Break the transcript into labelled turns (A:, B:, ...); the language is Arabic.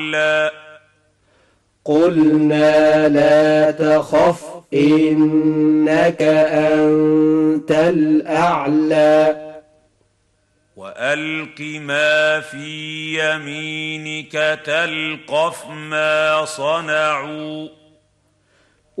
A: قلنا لا تخف إنك أنت الأعلى
B: وألق ما في يمينك تلقف ما صنعوا